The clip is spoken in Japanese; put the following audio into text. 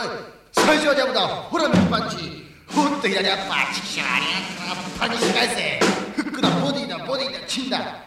사회자보다 호라면 반지 헛되기냐 빠치샤냐 파니 시간세 흑구나 보디다 친다